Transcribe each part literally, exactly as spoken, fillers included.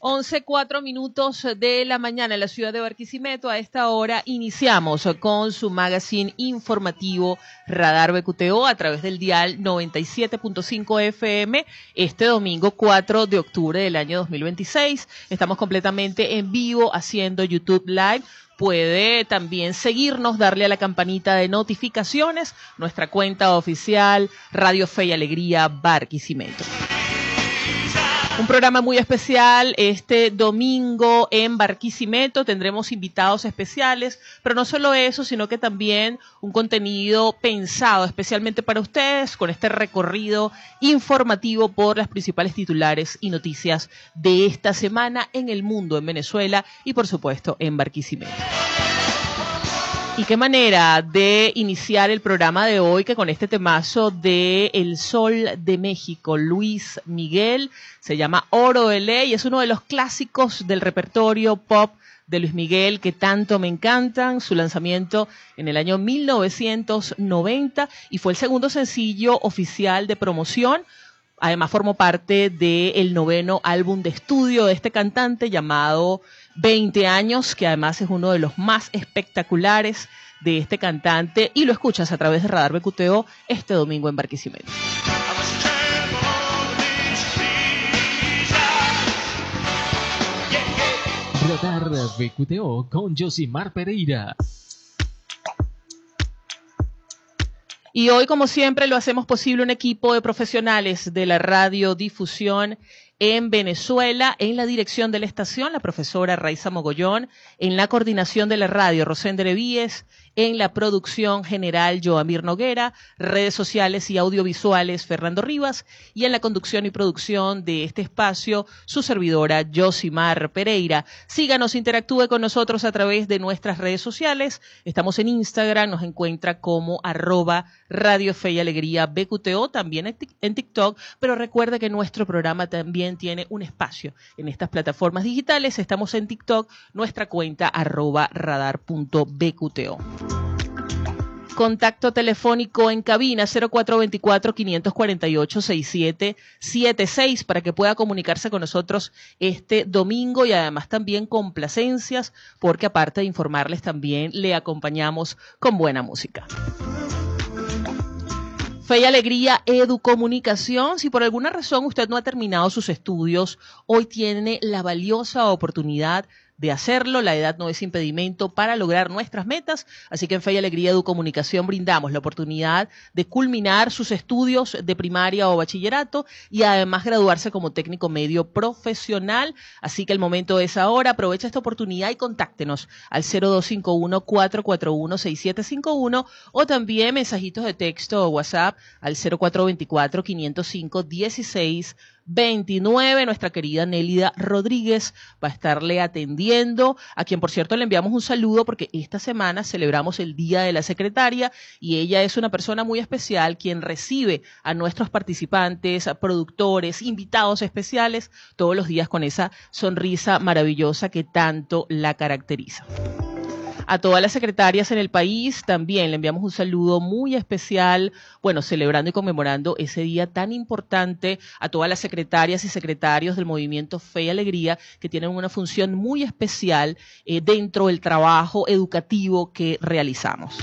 once, cuatro minutos de la mañana en la ciudad de Barquisimeto. A esta hora iniciamos con su magazine informativo Radar B Q T O a través del dial noventa y siete punto cinco F M este domingo cuatro de octubre del año dos mil veintiséis. Estamos completamente en vivo haciendo YouTube Live. Puede también seguirnos, darle a la campanita de notificaciones, nuestra cuenta oficial Radio Fe y Alegría Barquisimeto. Un programa muy especial este domingo en Barquisimeto. Tendremos invitados especiales, pero no solo eso, sino que también un contenido pensado especialmente para ustedes con este recorrido informativo por las principales titulares y noticias de esta semana en el mundo, en Venezuela y por supuesto en Barquisimeto. Y qué manera de iniciar el programa de hoy que con este temazo de El Sol de México, Luis Miguel, se llama Oro de Ley, es uno de los clásicos del repertorio pop de Luis Miguel que tanto me encantan. Su lanzamiento en el año mil novecientos noventa y fue el segundo sencillo oficial de promoción. Además formó parte del noveno álbum de estudio de este cantante llamado veinte años, que además es uno de los más espectaculares de este cantante, y lo escuchas a través de Radar B Q T O este domingo en Barquisimeto. Radar B Q T O con Josimar Pereira. Y hoy, como siempre, lo hacemos posible un equipo de profesionales de la radiodifusión en Venezuela, en la dirección de la estación, la profesora Raiza Mogollón, en la coordinación de la radio, Rosende Revíes, en la producción general, Joamir Noguera, redes sociales y audiovisuales, Fernando Rivas, y en la conducción y producción de este espacio, su servidora, Josimar Pereira. Síganos, interactúe con nosotros a través de nuestras redes sociales. Estamos en Instagram, nos encuentra como arroba Radio Fe y Alegría B Q T O, también en TikTok, pero recuerde que nuestro programa también tiene un espacio en estas plataformas digitales. Estamos en TikTok, nuestra cuenta arroba radar punto B Q T O. Contacto telefónico en cabina cero cuatro dos cuatro, cinco cuatro ocho, seis siete siete seis para que pueda comunicarse con nosotros este domingo, y además también complacencias, porque aparte de informarles también le acompañamos con buena música. Fe y Alegría Educomunicación. Si por alguna razón usted no ha terminado sus estudios, hoy tiene la valiosa oportunidad de hacerlo. La edad no es impedimento para lograr nuestras metas, así que en Fe y Alegría Educomunicación brindamos la oportunidad de culminar sus estudios de primaria o bachillerato y además graduarse como técnico medio profesional. Así que el momento es ahora. Aprovecha esta oportunidad y contáctenos al cero dos cinco uno, cuatro cuatro uno, seis siete cinco uno o también mensajitos de texto o WhatsApp al cero cuatro dos cuatro, cinco cinco, dieciséis veintinueve. Nuestra querida Nélida Rodríguez va a estarle atendiendo, a quien por cierto le enviamos un saludo porque esta semana celebramos el Día de la Secretaria y ella es una persona muy especial quien recibe a nuestros participantes, a productores, invitados especiales todos los días con esa sonrisa maravillosa que tanto la caracteriza. A todas las secretarias en el país también le enviamos un saludo muy especial, bueno, celebrando y conmemorando ese día tan importante, a todas las secretarias y secretarios del movimiento Fe y Alegría que tienen una función muy especial eh, dentro del trabajo educativo que realizamos.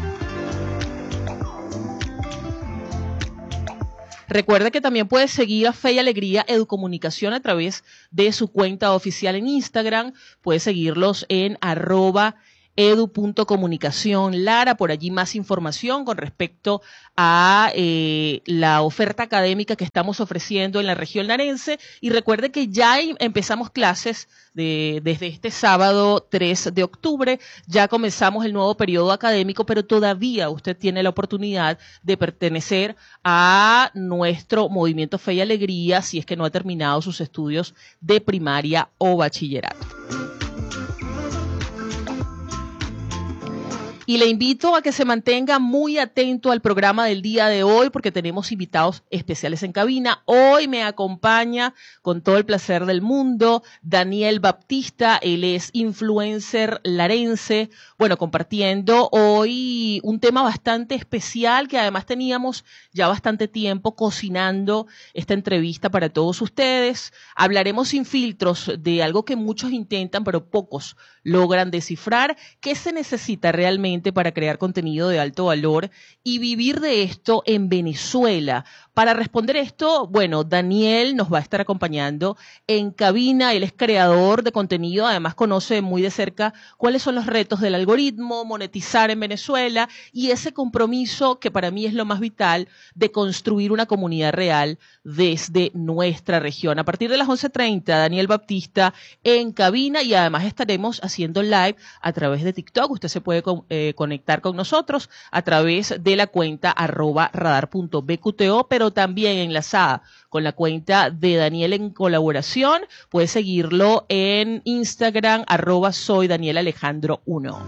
Recuerde que también puede seguir a Fe y Alegría Educomunicación a través de su cuenta oficial en Instagram. Puede seguirlos en arroba edu punto comunicación lara, por allí más información con respecto a eh, la oferta académica que estamos ofreciendo en la región larense. Y recuerde que ya empezamos clases de, desde este sábado tres de octubre, ya comenzamos el nuevo periodo académico, pero todavía usted tiene la oportunidad de pertenecer a nuestro movimiento Fe y Alegría si es que no ha terminado sus estudios de primaria o bachillerato. Y le invito a que se mantenga muy atento al programa del día de hoy porque tenemos invitados especiales en cabina. Hoy me acompaña con todo el placer del mundo Daniel Baptista. Él es influencer larense. Bueno, compartiendo hoy un tema bastante especial que además teníamos ya bastante tiempo cocinando esta entrevista para todos ustedes. Hablaremos sin filtros de algo que muchos intentan pero pocos logran descifrar. ¿Qué se necesita realmente para crear contenido de alto valor y vivir de esto en Venezuela? Para responder esto, bueno, Daniel nos va a estar acompañando en cabina. Él es creador de contenido, además conoce muy de cerca cuáles son los retos del algoritmo, monetizar en Venezuela y ese compromiso que para mí es lo más vital de construir una comunidad real desde nuestra región. A partir de las once treinta, Daniel Baptista en cabina y además estaremos haciendo live a través de TikTok. Usted se puede eh, conectar con nosotros a través de la cuenta arroba radar punto b q t o, pero también enlazada con la cuenta de Daniel en colaboración. Puede seguirlo en Instagram, arroba soy Daniel Alejandro uno.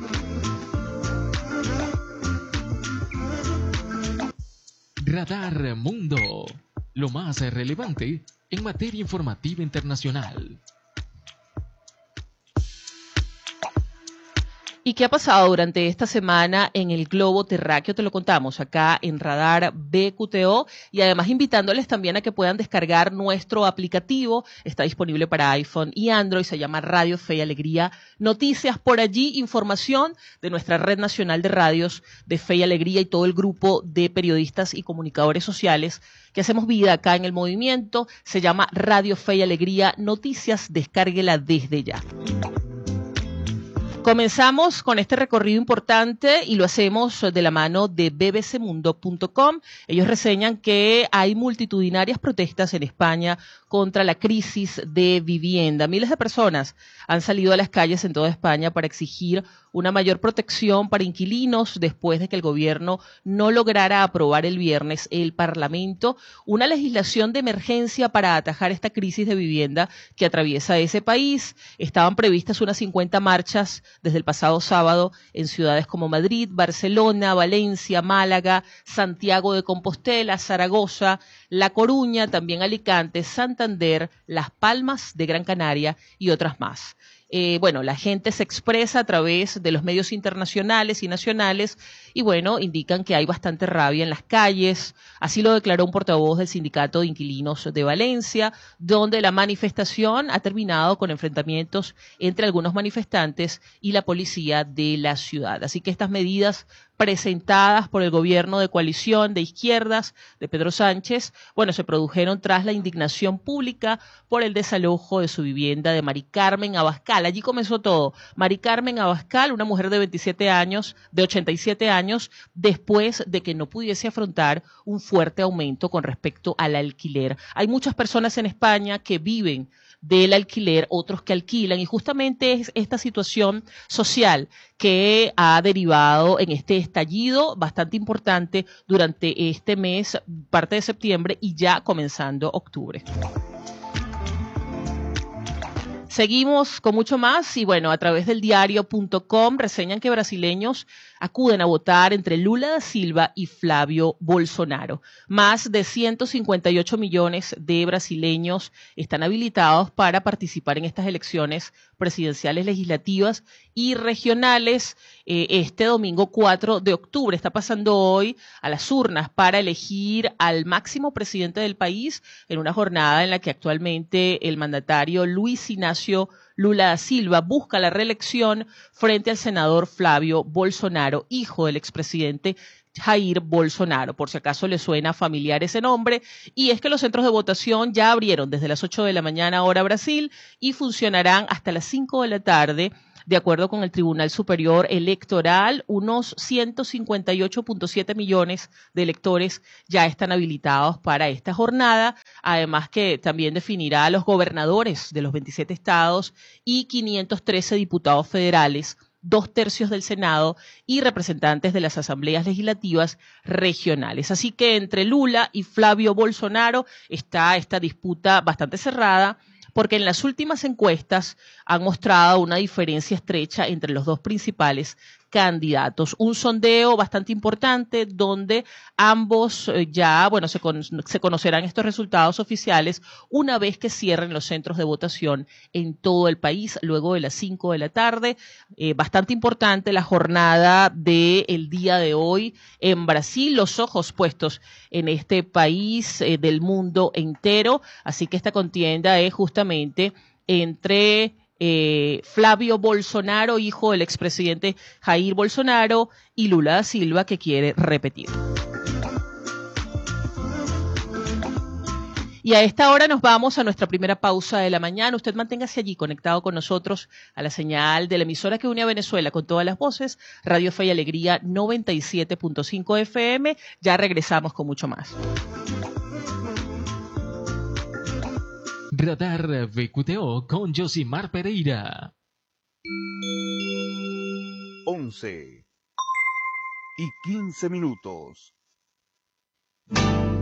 Radar Mundo, lo más relevante en materia informativa internacional. ¿Y qué ha pasado durante esta semana en el globo terráqueo? Te lo contamos acá en Radar B Q T O y además invitándoles también a que puedan descargar nuestro aplicativo. Está disponible para iPhone y Android, se llama Radio Fe y Alegría Noticias. Por allí información de nuestra red nacional de radios de Fe y Alegría y todo el grupo de periodistas y comunicadores sociales que hacemos vida acá en el movimiento. Se llama Radio Fe y Alegría Noticias, descárguela desde ya. Comenzamos con este recorrido importante y lo hacemos de la mano de b b c mundo punto com. Ellos reseñan que hay multitudinarias protestas en España contra la crisis de vivienda. Miles de personas han salido a las calles en toda España para exigir una mayor protección para inquilinos después de que el gobierno no lograra aprobar el viernes el Parlamento una legislación de emergencia para atajar esta crisis de vivienda que atraviesa ese país. Estaban previstas unas cincuenta marchas desde el pasado sábado en ciudades como Madrid, Barcelona, Valencia, Málaga, Santiago de Compostela, Zaragoza, La Coruña, también Alicante, Santander, Las Palmas de Gran Canaria y otras más. Eh, bueno, la gente se expresa a través de los medios internacionales y nacionales y bueno, indican que hay bastante rabia en las calles. Así lo declaró un portavoz del Sindicato de Inquilinos de Valencia, donde la manifestación ha terminado con enfrentamientos entre algunos manifestantes y la policía de la ciudad. Así que estas medidas presentadas por el gobierno de coalición de izquierdas de Pedro Sánchez, bueno, se produjeron tras la indignación pública por el desalojo de su vivienda de Mari Carmen Abascal. Allí comenzó todo. Mari Carmen Abascal, una mujer de veintisiete años, de ochenta y siete años, después de que no pudiese afrontar un fuerte aumento con respecto al alquiler. Hay muchas personas en España que viven del alquiler, otros que alquilan, y justamente es esta situación social que ha derivado en este estallido bastante importante durante este mes, parte de septiembre y ya comenzando octubre. Seguimos con mucho más y bueno, a través del diario punto com reseñan que brasileños acuden a votar entre Lula da Silva y Flavio Bolsonaro. Más de ciento cincuenta y ocho millones de brasileños están habilitados para participar en estas elecciones presidenciales, legislativas y regionales. Eh, este domingo cuatro de octubre está pasando hoy a las urnas para elegir al máximo presidente del país en una jornada en la que actualmente el mandatario Luis Ignacio Lula da Silva busca la reelección frente al senador Flavio Bolsonaro, hijo del expresidente Jair Bolsonaro. Por si acaso le suena familiar ese nombre, y es que los centros de votación ya abrieron desde las ocho de la mañana hora Brasil y funcionarán hasta las cinco de la tarde. De acuerdo con el Tribunal Superior Electoral, unos ciento cincuenta y ocho punto siete millones de electores ya están habilitados para esta jornada, además que también definirá a los gobernadores de los veintisiete estados y quinientos trece diputados federales, dos tercios del Senado y representantes de las asambleas legislativas regionales. Así que entre Lula y Flavio Bolsonaro está esta disputa bastante cerrada, porque en las últimas encuestas han mostrado una diferencia estrecha entre los dos principales candidatos. Un sondeo bastante importante donde ambos eh, ya, bueno, se, con, se conocerán estos resultados oficiales una vez que cierren los centros de votación en todo el país, luego de las cinco de la tarde. Eh, bastante importante la jornada del día de hoy en Brasil, los ojos puestos en este país eh, del mundo entero. Así que esta contienda es justamente entre eh, Flavio Bolsonaro, hijo del expresidente Jair Bolsonaro, y Lula da Silva, que quiere repetir. Y a esta hora nos vamos a nuestra primera pausa de la mañana. Usted manténgase allí conectado con nosotros a la señal de la emisora que une a Venezuela con todas las voces, Radio Fe y Alegría noventa y siete punto cinco F M. Ya regresamos con mucho más. Radar V Q T O con Josimar Pereira. once y quince minutos.